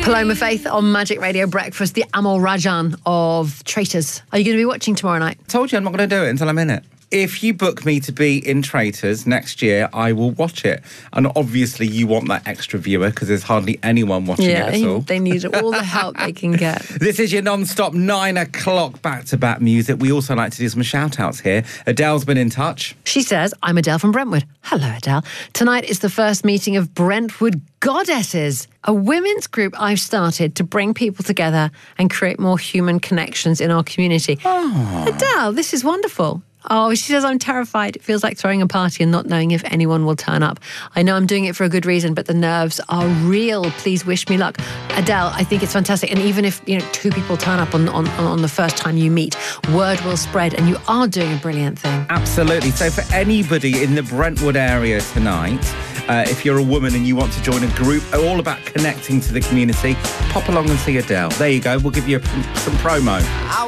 Paloma Faith on Magic Radio Breakfast, the Amol Rajan of Traitors. Are you going to be watching tomorrow night? I told you I'm not going to do it until I'm in it. If you book me to be in Traitors next year, I will watch it. And obviously you want that extra viewer because there's hardly anyone watching it at all. They need all the help they can get. This is your non-stop 9 o'clock back-to-back music. We also like to do some shout-outs here. Adele's been in touch. She says, I'm Adele from Brentwood. Hello, Adele. Tonight is the first meeting of Brentwood Goddesses, a women's group I've started to bring people together and create more human connections in our community. Oh. Adele, this is wonderful. Oh, she says, I'm terrified. It feels like throwing a party and not knowing if anyone will turn up. I know I'm doing it for a good reason, but the nerves are real. Please wish me luck. Adele, I think it's fantastic. And even if, 2 people turn up on the first time you meet, word will spread and you are doing a brilliant thing. Absolutely. So for anybody in the Brentwood area tonight, if you're a woman and you want to join a group all about connecting to the community, pop along and see Adele. There you go. We'll give you some promo.